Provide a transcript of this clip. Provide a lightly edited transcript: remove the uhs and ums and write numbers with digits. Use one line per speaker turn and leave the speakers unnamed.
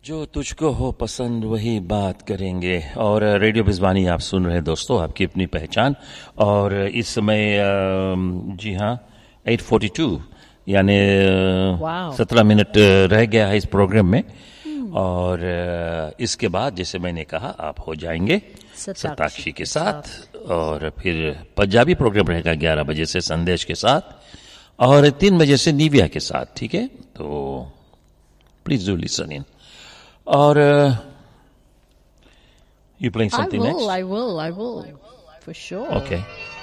जो तुझको हो पसंद वही बात करेंगे। और रेडियो बिजवानी आप सुन रहे हैं दोस्तों, आपकी अपनी पहचान। और इस समय जी हाँ 8:42 यानी 17 मिनट रह गया है इस प्रोग्राम में। और इसके बाद जैसे मैंने कहा आप हो जाएंगे सताक्षी के साथ, और फिर पंजाबी प्रोग्राम रहेगा 11 बजे से संदेश के साथ, और 3 बजे से निविया के साथ। ठीक है, तो please do listen in. Or you playing something next?
I will, for sure.
Okay.